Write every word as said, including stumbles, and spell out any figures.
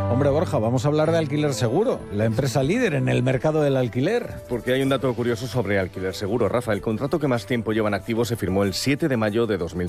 Hombre, Borja, vamos a hablar de Alquiler Seguro, la empresa líder en el mercado del alquiler. Porque hay un dato curioso sobre Alquiler Seguro, Rafa. El contrato que más tiempo lleva en activo se firmó el siete de mayo de dos mil